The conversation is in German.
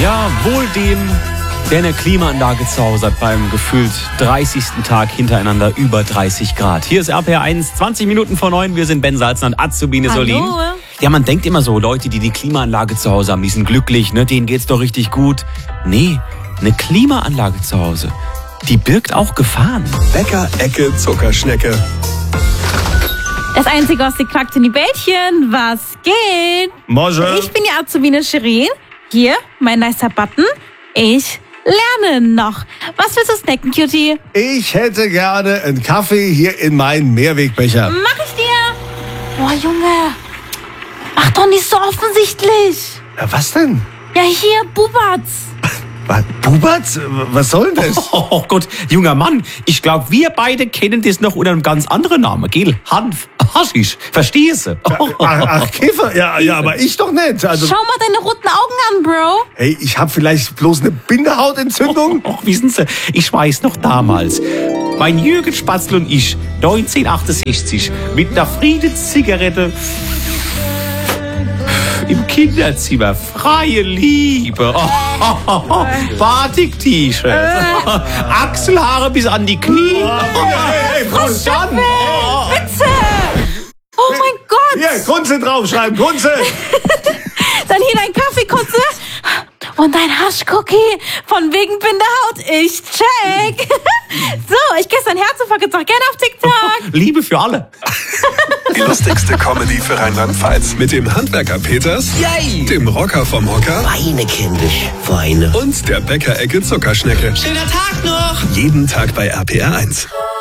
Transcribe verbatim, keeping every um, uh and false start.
Ja, wohl dem, der eine Klimaanlage zu Hause hat beim gefühlt dreißigsten Tag hintereinander über dreißig Grad. Hier ist R P R eins, zwanzig Minuten vor neun. Wir sind Ben Salzner und Azubine Solin. Ja, man denkt immer so, Leute, die die Klimaanlage zu Hause haben, die sind glücklich, ne? Denen geht's doch richtig gut. Nee, eine Klimaanlage zu Hause, die birgt auch Gefahren. Bäcker, Ecke, Zuckerschnecke. Das Einzige aus die quackt in die Bällchen. Was geht? Mosche. Ich bin die Azubine Shirin. Hier, mein nicer Button. Ich lerne noch. Was willst du snacken, Cutie? Ich hätte gerne einen Kaffee hier in meinen Mehrwegbecher. Mach ich dir. Boah, Junge. Mach doch nicht so offensichtlich. Ja, was denn? Ja, hier, Bubatz. Was, Bubatz? Was soll denn das? Oh, oh Gott, junger Mann, ich glaube, wir beide kennen das noch unter einem ganz anderen Namen, gell? Hanf, Haschisch, verstehst du? Ach, ach, Käfer? Ja, ja, aber ich doch nicht. Also, Schau mal deine roten Augen an, Bro. hey, ich habe vielleicht bloß eine Bindehautentzündung. Och, wissen Sie, ich weiß noch damals, mein Jürgen Spatzl und ich, neunzehnhundertachtundsechzig, mit einer Friedenszigarette im Kinderzimmer, freie Liebe, oh, oh, oh, oh. Batik-T-Shirt, Achselhaare bis an die Knie. Hey, hey, Prost, Jan. Bitte. Oh mein Gott. Hier, Kunze draufschreiben, Kunze. Dann hier dein Kaffee, Kotze. Und dein Haschcookie von wegen Bindehaut. Ich check. So, ich küsse dein Herz und folge jetzt auch gerne auf TikTok. Liebe für alle. Die lustigste Comedy für Rheinland-Pfalz. Mit dem Handwerker Peters, Yay! dem Rocker vom Hocker Weine, kindisch, Weine. und der Bäcker-Ecke Zuckerschnecke. Schöner Tag noch! Jeden Tag bei R P R eins.